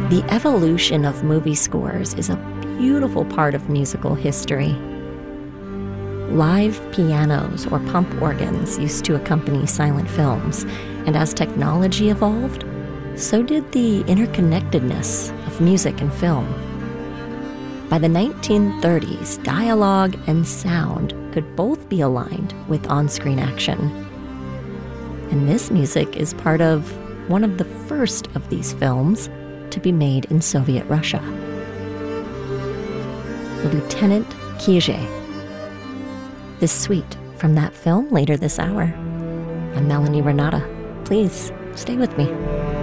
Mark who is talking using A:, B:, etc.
A: The evolution of movie scores is a beautiful part of musical history. Live pianos or pump organs used to accompany silent films, and as technology evolved, so did the interconnectedness of music and film. By the 1930s, dialogue and sound could both be aligned with on-screen action. And this music is part of one of the first of these films to be made in Soviet Russia. Lieutenant Kije. This suite from that film later this hour. I'm Melanie Renata. Please stay with me.